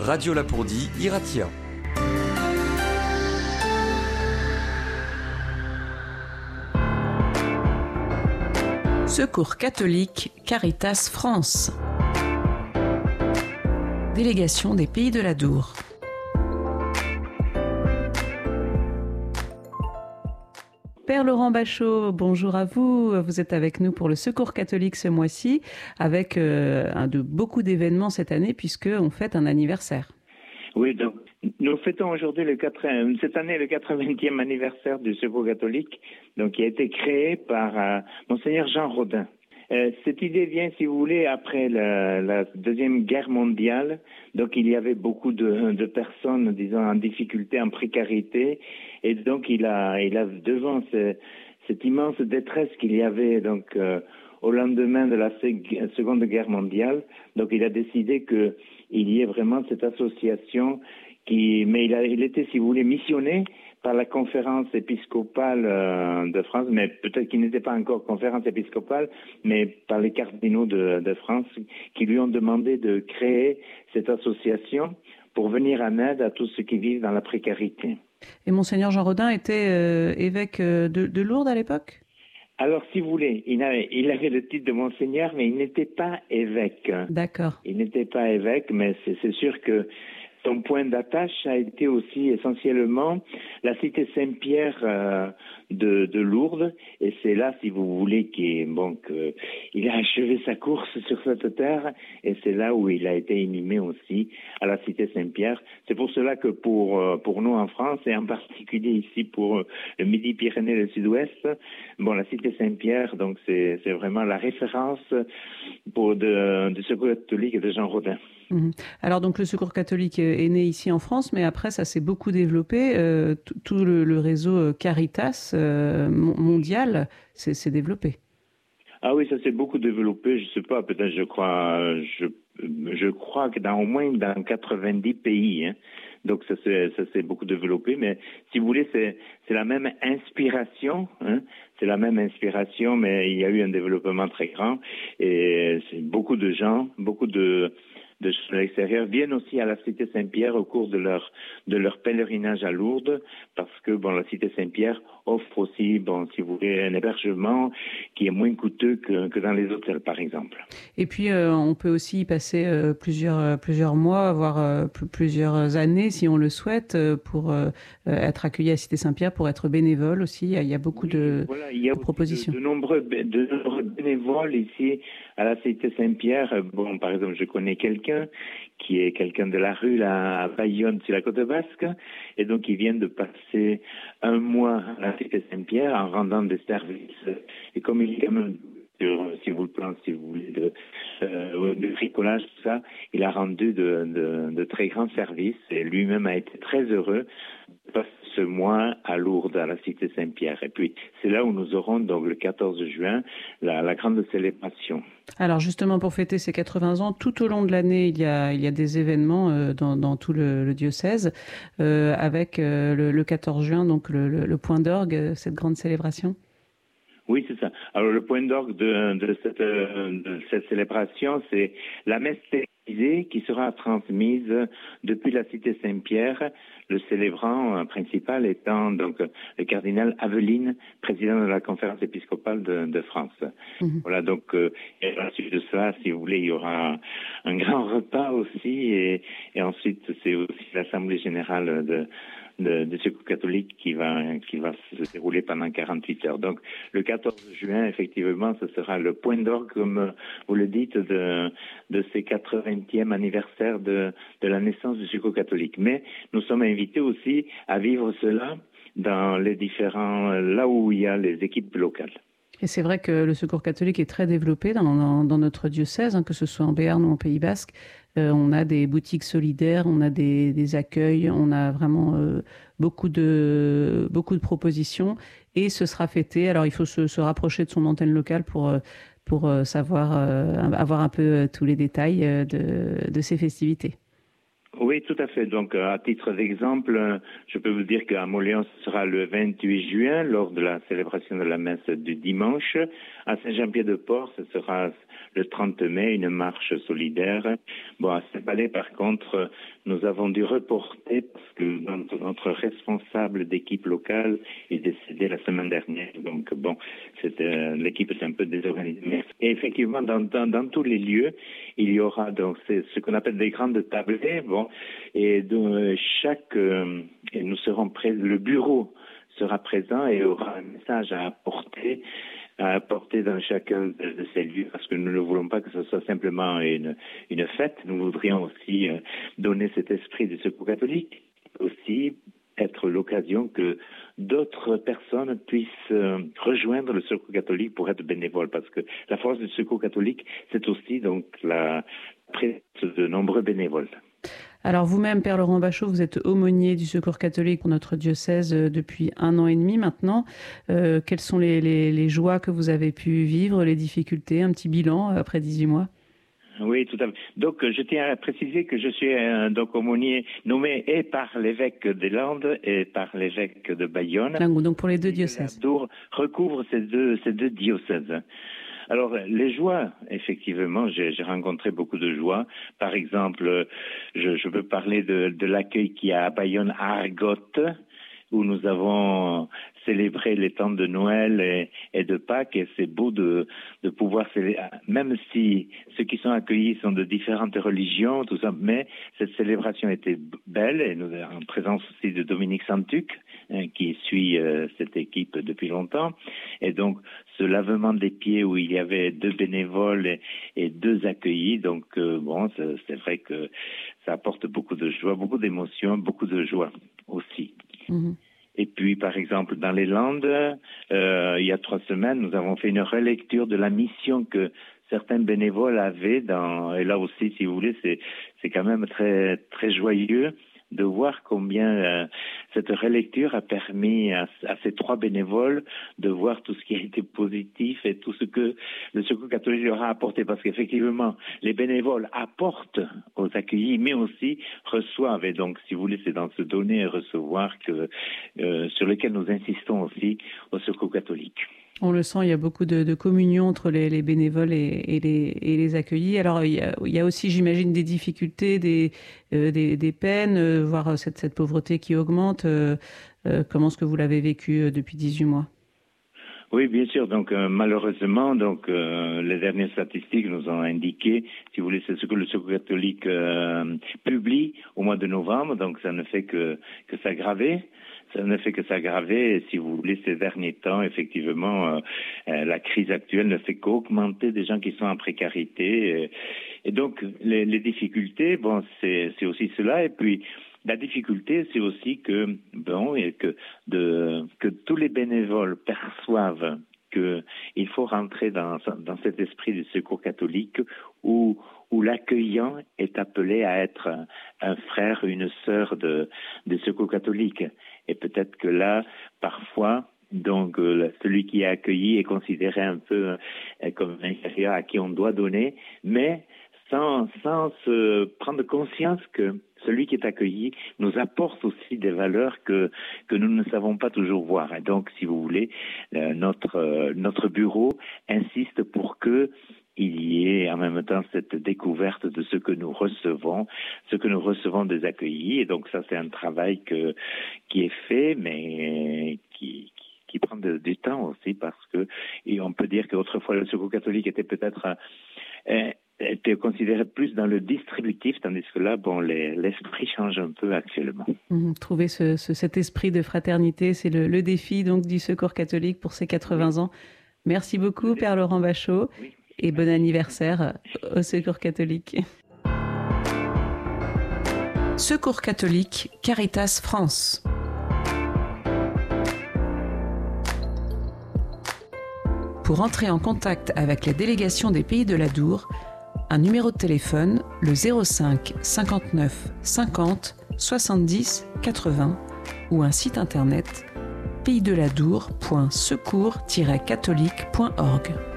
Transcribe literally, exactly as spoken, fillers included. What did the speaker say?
Radio Lapourdie, Iratia. Secours catholique, Caritas France. Délégation des Pays de l'Adour. Père Laurent Bachot, bonjour à vous. Vous êtes avec nous pour le Secours catholique ce mois-ci, avec euh, un de beaucoup d'événements cette année, puisqu'on fête un anniversaire. Oui, donc nous fêtons aujourd'hui le quatre-vingts, cette année le quatre-vingtième anniversaire du Secours catholique, donc qui a été créé par euh, Monseigneur Jean Rodin. Euh, cette idée vient, si vous voulez, après la, la deuxième guerre mondiale. Donc, il y avait beaucoup de, de personnes, disons, en difficulté, en précarité, et donc il a, il a devant ce, cette immense détresse qu'il y avait, donc euh, au lendemain de la Seconde Guerre mondiale. Donc, il a décidé que il y ait vraiment cette association qui, mais il a, il était, si vous voulez, missionné par la conférence épiscopale euh, de France, mais peut-être qu'il n'était pas encore conférence épiscopale, mais par les cardinaux de, de France, qui lui ont demandé de créer cette association pour venir en aide à tous ceux qui vivent dans la précarité. Et Monseigneur Jean Rodin était euh, évêque de, de Lourdes à l'époque ? Alors, si vous voulez, il avait, il avait le titre de Monseigneur, mais il n'était pas évêque. D'accord. Il n'était pas évêque, mais c'est, c'est sûr que son point d'attache a été aussi essentiellement la cité Saint-Pierre euh, de, de Lourdes, et c'est là, si vous voulez, qu'il bon, il a achevé sa course sur cette terre, et c'est là où il a été inhumé aussi, à la cité Saint-Pierre. C'est pour cela que pour pour nous en France, et en particulier ici pour le Midi-Pyrénées et le Sud-Ouest, bon, la cité Saint-Pierre, donc c'est c'est vraiment la référence pour de, de Secours catholique de Jean Rodin. Mmh. Alors donc le Secours catholique est né ici en France, mais après ça s'est beaucoup développé. Euh, tout le, le réseau Caritas euh, mondial s'est, s'est développé. Ah oui, ça s'est beaucoup développé. Je sais pas, peut-être, je crois, je, je crois que dans au moins dans quatre-vingt-dix pays. Hein. Donc ça s'est, ça s'est beaucoup développé. Mais si vous voulez, c'est, c'est la même inspiration. Hein. C'est la même inspiration, mais il y a eu un développement très grand. Et c'est beaucoup de gens, beaucoup de de l'extérieur viennent aussi à la cité Saint-Pierre au cours de leur de leur pèlerinage à Lourdes, parce que bon, la cité Saint-Pierre offre aussi, bon, si vous voulez, un hébergement qui est moins coûteux que que dans les hôtels, par exemple. Et puis euh, on peut aussi y passer euh, plusieurs plusieurs mois, voire euh, plusieurs années, si on le souhaite, euh, pour euh, être accueilli à la cité Saint-Pierre, pour être bénévole aussi. Il y a beaucoup oui, de, voilà, il y a de propositions. De, de nombreux de nombreux bénévoles ici à la cité Saint-Pierre. Bon, par exemple, je connais quelqu'un qui est quelqu'un de la rue là, à Bayonne sur la côte basque, et donc ils viennent de passer un mois à la cité Saint-Pierre en rendant des services, et comme il est quand même sur, si vous le planez, si vous voulez, de, euh, de bricolage, tout ça, il a rendu de, de, de très grands services, et lui-même a été très heureux de passer ce mois à Lourdes, à la cité Saint-Pierre. Et puis, c'est là où nous aurons, donc, le quatorze juin, la, la grande célébration. Alors, justement, pour fêter ces quatre-vingts ans, tout au long de l'année, il y a, il y a des événements euh, dans, dans tout le, le diocèse, euh, avec euh, le, le quatorze juin, donc le, le, le point d'orgue, cette grande célébration. Oui, c'est ça. Alors, le point d'orgue de, de, cette, de cette célébration, c'est la messe télévisée qui sera transmise depuis la cité Saint-Pierre, le célébrant principal étant donc le cardinal Aveline, président de la conférence épiscopale de, de France. Mmh. Voilà, donc, euh, et à la suite de cela, si vous voulez, il y aura un grand repas aussi, et, et ensuite, c'est aussi l'Assemblée générale de de, de Secours catholique qui va qui va se dérouler pendant quarante-huit heures. Donc le quatorze juin, effectivement, ce sera le point d'orgue, comme vous le dites, de de ces quatre-vingtième anniversaire de de la naissance du Secours catholique. Mais nous sommes invités aussi à vivre cela dans les différents là où il y a les équipes locales. Et c'est vrai que le Secours catholique est très développé dans, dans, dans notre diocèse, hein, que ce soit en Béarn ou en Pays Basque. Euh, on a des boutiques solidaires, on a des, des accueils, on a vraiment euh, beaucoup de beaucoup de propositions, et ce sera fêté. Alors il faut se, se rapprocher de son antenne locale pour pour savoir euh, avoir un peu tous les détails de, de ces festivités. Oui, tout à fait. Donc, à titre d'exemple, je peux vous dire qu'à Moléon, ce sera le vingt-huit juin, lors de la célébration de la messe du dimanche. À Saint-Jean-Pied-de-Port, ce sera le trente mai, une marche solidaire. Bon, à Saint-Palais, par contre, nous avons dû reporter parce que notre, notre responsable d'équipe locale est décédé la semaine dernière. Donc, bon, c'était, l'équipe est un peu désorganisée. Et effectivement, dans, dans, dans tous les lieux, il y aura donc c'est ce qu'on appelle des grandes tablées. Bon, et donc, chaque, euh, et nous serons prêts, le bureau sera présent et aura un message à apporter. à apporter dans chacun de, de ces lieux, parce que nous ne voulons pas que ce soit simplement une, une fête. Nous voudrions aussi euh, donner cet esprit de secours catholique, aussi être l'occasion que d'autres personnes puissent euh, rejoindre le secours catholique pour être bénévoles, parce que la force du secours catholique, c'est aussi donc la présence de nombreux bénévoles. Alors vous-même, Père Laurent Bachot, vous êtes aumônier du Secours catholique pour notre diocèse depuis un an et demi maintenant. Euh, quelles sont les, les, les joies que vous avez pu vivre, les difficultés, un petit bilan après dix-huit mois? Oui, tout à fait. Donc, je tiens à préciser que je suis un donc aumônier nommé et par l'évêque des Landes et par l'évêque de Bayonne. Donc pour les deux diocèses. Tour recouvre ces deux ces deux diocèses. Alors, les joies, effectivement, j'ai, j'ai rencontré beaucoup de joies. Par exemple, je, je peux parler de, de l'accueil qu'il y a à Bayonne à Argote, où nous avons célébré les temps de Noël et, et de Pâques, et c'est beau de, de pouvoir célébrer, même si ceux qui sont accueillis sont de différentes religions, tout ça, mais cette célébration était belle, et nous en présence aussi de Dominique Santuc, hein, qui suit euh, cette équipe depuis longtemps, et donc ce lavement des pieds où il y avait deux bénévoles et, et deux accueillis, donc euh, bon, c'est, c'est vrai que ça apporte beaucoup de joie, beaucoup d'émotions, beaucoup de joie aussi. Mmh. Et puis, par exemple, dans les Landes, euh, il y a trois semaines, nous avons fait une relecture de la mission que certains bénévoles avaient dans, et là aussi, si vous voulez, c'est, c'est quand même très, très joyeux de voir combien euh, cette relecture a permis à, à ces trois bénévoles de voir tout ce qui a été positif et tout ce que le Secours catholique leur a apporté. Parce qu'effectivement, les bénévoles apportent aux accueillis, mais aussi reçoivent. Et donc, si vous voulez, c'est dans ce donner et recevoir que, euh, sur lequel nous insistons aussi au Secours catholique. On le sent, il y a beaucoup de, de communion entre les, les bénévoles et, et, les, et les accueillis. Alors, il y a, il y a aussi, j'imagine, des difficultés, des, euh, des, des peines, euh, voire cette, cette pauvreté qui augmente. Euh, euh, comment est-ce que vous l'avez vécu euh, depuis dix-huit mois ? Oui, bien sûr. Donc, euh, malheureusement, donc euh, les dernières statistiques nous ont indiqué, si vous voulez, c'est ce que le Secours catholique euh, publie au mois de novembre. Donc, ça ne fait que, que s'aggraver. Ça ne fait que s'aggraver. Et si vous voulez, ces derniers temps, effectivement, euh, euh, la crise actuelle ne fait qu'augmenter des gens qui sont en précarité. Et, et donc, les, les difficultés, bon, c'est, c'est aussi cela. Et puis, la difficulté, c'est aussi que, bon, et que, de, que tous les bénévoles perçoivent qu'il faut rentrer dans, dans cet esprit du Secours catholique où, où l'accueillant est appelé à être un, un frère, une sœur de, de Secours catholique. Et peut-être que là, parfois, donc euh, celui qui est accueilli est considéré un peu euh, comme inférieur à qui on doit donner, mais sans, sans se prendre conscience que celui qui est accueilli nous apporte aussi des valeurs que, que nous ne savons pas toujours voir. Et donc, si vous voulez, euh, notre, euh, notre bureau insiste pour que il y ait en même temps cette découverte de ce que nous recevons, ce que nous recevons des accueillis. Et donc ça, c'est un travail que, qui est fait, mais qui, qui prend de, du temps aussi, parce que, et on peut dire qu'autrefois le Secours catholique était peut-être euh, était considéré plus dans le distributif, tandis que là, bon, les, l'esprit change un peu actuellement. Mmh, trouver ce, ce, cet esprit de fraternité, c'est le, le défi donc du Secours catholique pour ses quatre-vingts oui. ans. Merci beaucoup, oui. Père Laurent Bachot. Oui. Et bon anniversaire au Secours catholique. Secours catholique, Caritas France. Pour entrer en contact avec la délégation des Pays de l'Adour, un numéro de téléphone, le zéro cinq cinquante-neuf cinquante soixante-dix quatre-vingts ou un site internet pays de ladour point secours tiret catholique point org.